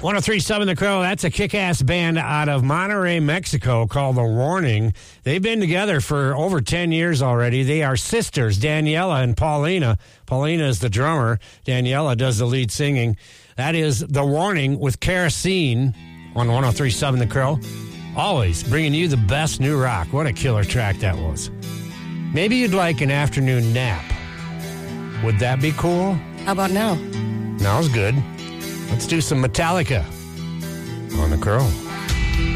1037 The Crow, that's a kick-ass band out of Monterrey, Mexico called The Warning. They've been together for over 10 years already. They are sisters, Daniela and Paulina. Paulina is the drummer. Daniela does the lead singing. That is The Warning with Kerosene on 1037 The Crow. Always bringing you the best new rock. What a killer track that was. Maybe you'd like an afternoon nap. Would that be cool? How about now? Now's good. Let's do some Metallica on The Crow.